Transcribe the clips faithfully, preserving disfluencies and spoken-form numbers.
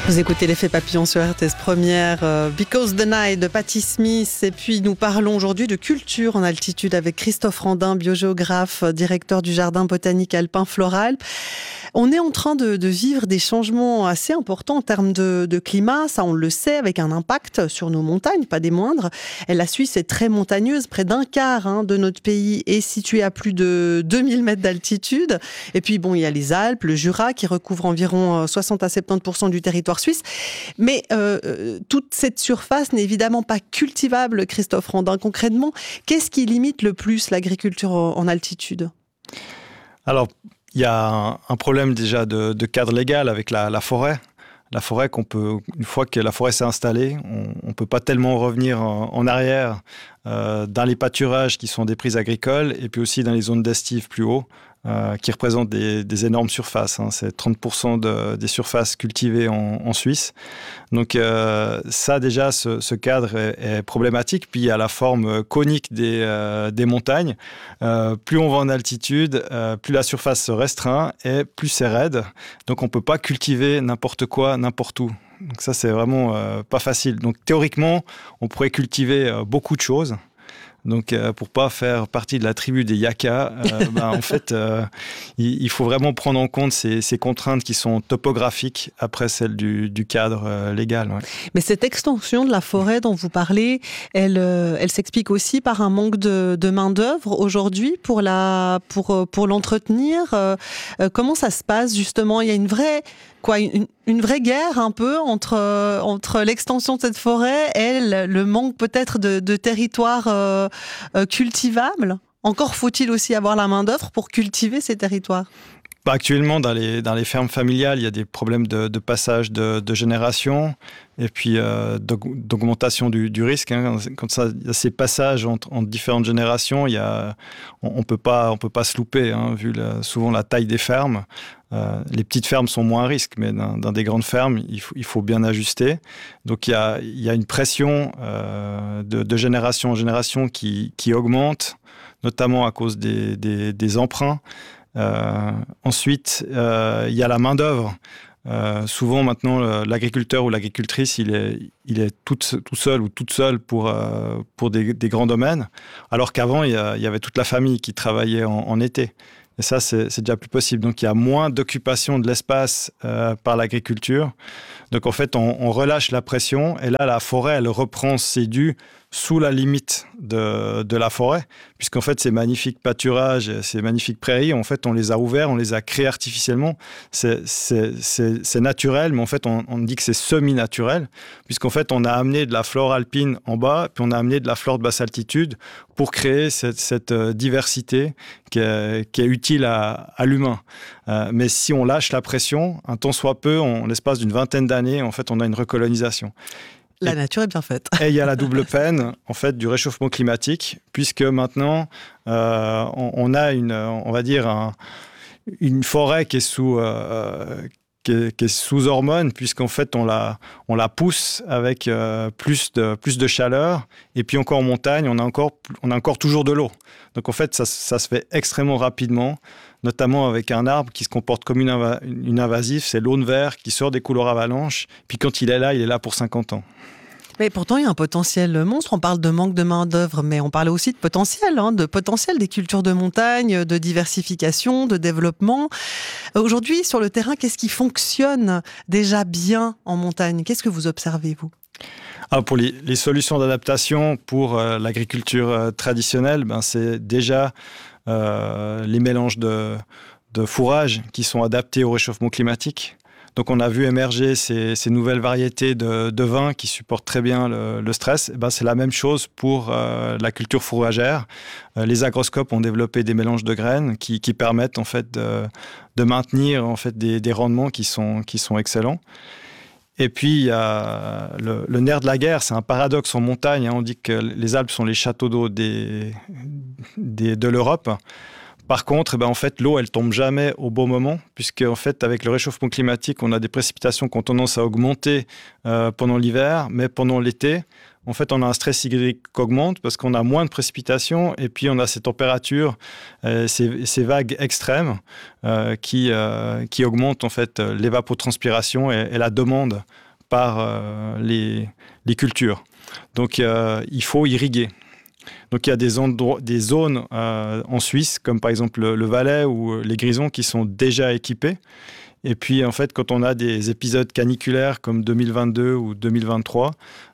Vous écoutez l'effet papillon sur R T S Première, euh, Because the Night de Patti Smith. Et puis nous parlons aujourd'hui de culture en altitude avec Christophe Randin, biogéographe, directeur du Jardin botanique alpin Floralpes. On est en train de, de vivre des changements assez importants en termes de, de climat, ça on le sait, avec un impact sur nos montagnes, pas des moindres. Et la Suisse est très montagneuse, près d'un quart hein, de notre pays est situé à plus de deux mille mètres d'altitude. Et puis bon, il y a les Alpes, le Jura qui recouvre environ soixante à soixante-dix pour cent du territoire suisse. Mais euh, toute cette surface n'est évidemment pas cultivable, Christophe Randin. Concrètement, qu'est-ce qui limite le plus l'agriculture en altitude ? Alors, il y a un, un problème déjà de, de cadre légal avec la, la forêt. La forêt, qu'on peut, une fois que la forêt s'est installée, on ne peut pas tellement revenir en, en arrière euh, dans les pâturages qui sont des prises agricoles et puis aussi dans les zones d'estive plus haut, euh, qui représentent des, des énormes surfaces. Hein. C'est trente pour cent de, des surfaces cultivées en, en Suisse. Donc euh, ça déjà, ce, ce cadre est, est problématique. Puis il y a la forme conique des, euh, des montagnes. Euh, plus on va en altitude, euh, plus la surface se restreint et plus c'est raide. Donc on ne peut pas cultiver n'importe quoi, n'importe où. Donc ça, c'est vraiment euh, pas facile. Donc théoriquement, on pourrait cultiver euh, beaucoup de choses. Donc, euh, pour pas faire partie de la tribu des Yaka, euh, bah, en fait, euh, il, il faut vraiment prendre en compte ces, ces contraintes qui sont topographiques après celles du, du cadre euh, légal. Ouais. Mais cette extension de la forêt dont vous parlez, elle, euh, elle s'explique aussi par un manque de, de main d'œuvre aujourd'hui pour la, pour pour l'entretenir. Euh, comment ça se passe justement ? Il y a une vraie Quoi, une, une vraie guerre un peu entre, euh, entre l'extension de cette forêt et le, le manque peut-être de, de territoires euh, euh, cultivables. Encore faut-il aussi avoir la main d'œuvre pour cultiver ces territoires. Bah, actuellement, dans les, dans les fermes familiales, il y a des problèmes de, de passage de, de génération et puis euh, d'augmentation du, du risque. Hein. Quand ça, il y a ces passages entre, entre différentes générations, il y a, on ne peut pas, on peut pas se louper, hein, vu la, souvent la taille des fermes. Euh, les petites fermes sont moins à risque, mais dans, dans des grandes fermes, il faut, il faut bien ajuster. Donc il y a, il y a une pression euh, de, de génération en génération qui, qui augmente, notamment à cause des, des, des emprunts. Euh, ensuite, euh, il y a la main-d'œuvre. Euh, souvent, maintenant, l'agriculteur ou l'agricultrice, il est, il est tout, tout seul ou toute seule pour, euh, pour des, des grands domaines, alors qu'avant, il y, a, il y avait toute la famille qui travaillait en, en été. Et ça, c'est, c'est déjà plus possible. Donc, il y a moins d'occupation de l'espace euh, par l'agriculture. Donc, en fait, on, on relâche la pression. Et là, la forêt, elle reprend ses dus sous la limite de, de la forêt. Puisqu'en fait, ces magnifiques pâturages, ces magnifiques prairies, en fait, on les a ouverts, on les a créés artificiellement. C'est, c'est, c'est, c'est naturel, mais en fait, on, on dit que c'est semi-naturel. Puisqu'en fait, on a amené de la flore alpine en bas, puis on a amené de la flore de basse altitude pour créer cette, cette diversité qui est, qui est utile à, à l'humain. Euh, mais si on lâche la pression, un tant soit peu, en l'espace d'une vingtaine d'années, en fait, on a une recolonisation. La et, nature est bien faite. Et il y a la double peine, en fait, du réchauffement climatique, puisque maintenant, euh, on, on a une, on va dire, un, une forêt qui est sous, euh, qui est, qui est sous hormones, puisqu'en fait, on la, on la pousse avec euh, plus de, plus de chaleur. Et puis encore en montagne, on a encore, on a encore toujours de l'eau. Donc en fait, ça, ça se fait extrêmement rapidement, notamment avec un arbre qui se comporte comme une, inv- une invasive, c'est l'aune vert qui sort des couloirs avalanches. Puis quand il est là, il est là pour cinquante ans. Mais pourtant, il y a un potentiel monstre. On parle de manque de main-d'œuvre, mais on parle aussi de potentiel, hein, de potentiel des cultures de montagne, de diversification, de développement. Aujourd'hui, sur le terrain, qu'est-ce qui fonctionne déjà bien en montagne ? Qu'est-ce que vous observez, vous ? Alors pour les, les solutions d'adaptation pour euh, l'agriculture euh, traditionnelle, ben c'est déjà euh, les mélanges de, de fourrages qui sont adaptés au réchauffement climatique. Donc on a vu émerger ces, ces nouvelles variétés de, de vins qui supportent très bien le, le stress. Et ben c'est la même chose pour euh, la culture fourragère. Euh, les agroscopes ont développé des mélanges de graines qui, qui permettent en fait de, de maintenir en fait des, des rendements qui sont, qui sont excellents. Et puis, il y a le, le nerf de la guerre, c'est un paradoxe en montagne. Hein. On dit que les Alpes sont les châteaux d'eau des, des, de l'Europe. Par contre, eh ben, en fait, l'eau, elle tombe jamais au bon moment, puisque en fait, avec le réchauffement climatique, on a des précipitations qui ont tendance à augmenter euh, pendant l'hiver, mais pendant l'été, en fait, on a un stress hydrique qui augmente parce qu'on a moins de précipitations et puis on a ces températures, euh, ces, ces vagues extrêmes euh, qui, euh, qui augmentent en fait l'évapotranspiration et, et la demande par euh, les, les cultures. Donc, euh, il faut irriguer. Donc, il y a des, endroits, des zones euh, en Suisse, comme par exemple le, le Valais ou les Grisons, qui sont déjà équipées. Et puis, en fait, quand on a des épisodes caniculaires comme deux mille vingt-deux ou deux mille vingt-trois,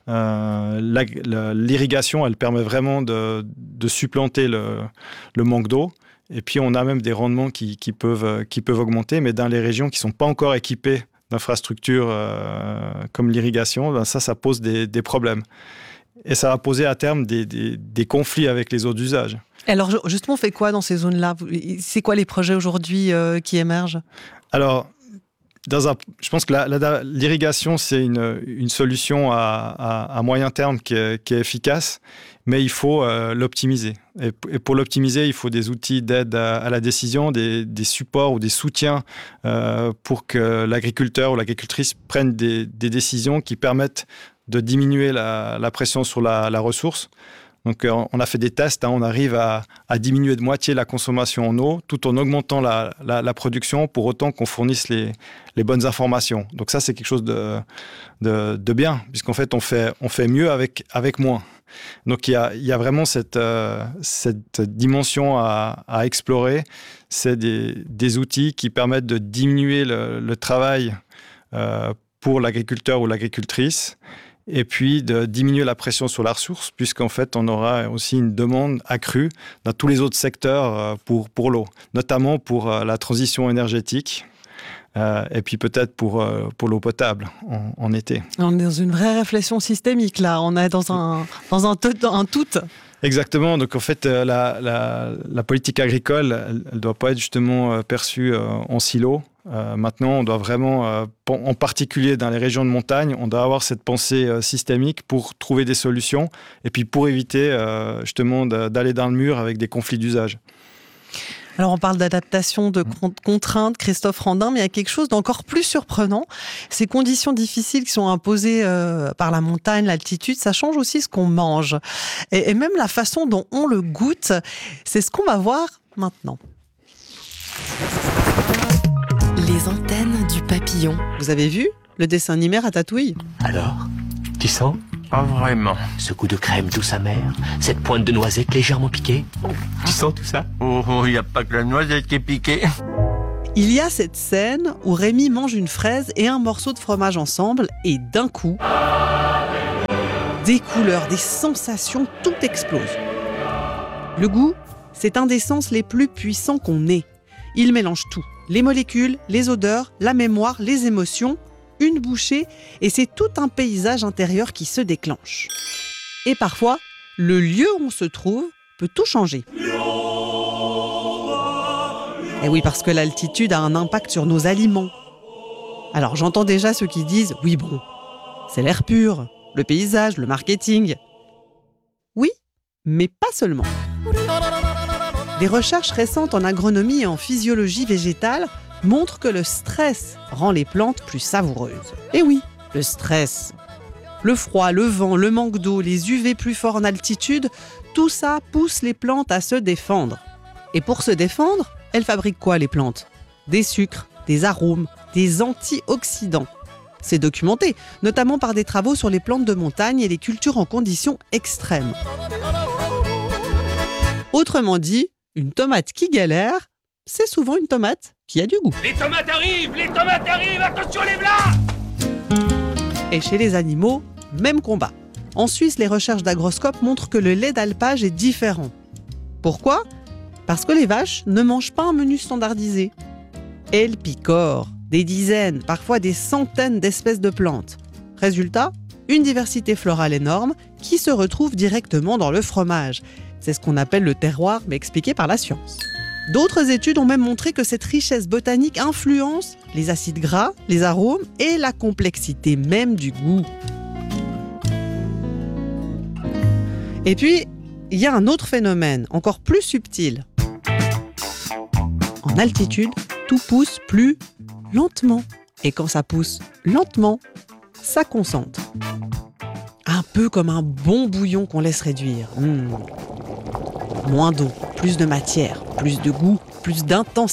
euh, la, la, l'irrigation, elle permet vraiment de, de supplanter le, le manque d'eau. Et puis, on a même des rendements qui, qui, peuvent, qui peuvent augmenter. Mais dans les régions qui ne sont pas encore équipées d'infrastructures euh, comme l'irrigation, ben ça, ça pose des, des problèmes. Et ça va poser à terme des, des, des conflits avec les eaux d'usage. Alors, justement, on fait quoi dans ces zones-là ? C'est quoi les projets aujourd'hui euh, qui émergent ? Alors, dans un, je pense que la, la, l'irrigation, c'est une, une solution à, à, à moyen terme qui est, qui est efficace, mais il faut euh, l'optimiser. Et, et pour l'optimiser, il faut des outils d'aide à, à la décision, des, des supports ou des soutiens euh, pour que l'agriculteur ou l'agricultrice prenne des, des décisions qui permettent de diminuer la, la pression sur la, la ressource. Donc, on a fait des tests, hein, on arrive à, à diminuer de moitié la consommation en eau tout en augmentant la, la, la production pour autant qu'on fournisse les, les bonnes informations. Donc ça, c'est quelque chose de, de, de bien, puisqu'en fait, on fait, on fait mieux avec, avec moins. Donc, il y a, il y a vraiment cette, euh, cette dimension à, à explorer. C'est des, des outils qui permettent de diminuer le, le travail euh, pour l'agriculteur ou l'agricultrice, et puis de diminuer la pression sur la ressource, puisqu'en fait, on aura aussi une demande accrue dans tous les autres secteurs pour, pour l'eau, notamment pour la transition énergétique, euh, et puis peut-être pour, pour l'eau potable en, en été. On est dans une vraie réflexion systémique, là. On est dans un, dans un, tout, un tout. Exactement. Donc, en fait, la, la, la politique agricole, elle ne doit pas être justement perçue en silo. Euh, maintenant, on doit vraiment, euh, en particulier dans les régions de montagne, on doit avoir cette pensée euh, systémique pour trouver des solutions et puis pour éviter euh, justement de, d'aller dans le mur avec des conflits d'usage. Alors, on parle d'adaptation, de contraintes, Christophe Randin, mais il y a quelque chose d'encore plus surprenant. Ces conditions difficiles qui sont imposées euh, par la montagne, l'altitude, ça change aussi ce qu'on mange. Et, et même la façon dont on le goûte, c'est ce qu'on va voir maintenant. Les antennes du papillon. Vous avez vu le dessin animé Ratatouille ? Alors, tu sens ? Pas vraiment. Ce goût de crème douce amère, cette pointe de noisette légèrement piquée. Tu sens tout ça ? Oh, il oh, n'y a pas que la noisette qui est piquée. Il y a cette scène où Rémi mange une fraise et un morceau de fromage ensemble et d'un coup, des couleurs, des sensations, tout explose. Le goût, c'est un des sens les plus puissants qu'on ait. Il mélange tout. Les molécules, les odeurs, la mémoire, les émotions, une bouchée, et c'est tout un paysage intérieur qui se déclenche. Et parfois, le lieu où on se trouve peut tout changer. Et oui, parce que l'altitude a un impact sur nos aliments. Alors j'entends déjà ceux qui disent « oui bon, c'est l'air pur, le paysage, le marketing ». Oui, mais pas seulement. Des recherches récentes en agronomie et en physiologie végétale montrent que le stress rend les plantes plus savoureuses. Et oui, le stress. Le froid, le vent, le manque d'eau, les U V plus forts en altitude, tout ça pousse les plantes à se défendre. Et pour se défendre, elles fabriquent quoi les plantes ? Des sucres, des arômes, des antioxydants. C'est documenté, notamment par des travaux sur les plantes de montagne et les cultures en conditions extrêmes. Autrement dit, une tomate qui galère, c'est souvent une tomate qui a du goût. Les tomates arrivent, les tomates arrivent, attention les blancs ! Et chez les animaux, même combat. En Suisse, les recherches d'Agroscope montrent que le lait d'alpage est différent. Pourquoi ? Parce que les vaches ne mangent pas un menu standardisé. Elles picorent des dizaines, parfois des centaines d'espèces de plantes. Résultat, une diversité florale énorme qui se retrouve directement dans le fromage. C'est ce qu'on appelle le terroir, mais expliqué par la science. D'autres études ont même montré que cette richesse botanique influence les acides gras, les arômes et la complexité même du goût. Et puis, il y a un autre phénomène, encore plus subtil. En altitude, tout pousse plus lentement. Et quand ça pousse lentement, ça concentre. Un peu comme un bon bouillon qu'on laisse réduire. Mmh. Moins d'eau, plus de matière, plus de goût, plus d'intensité.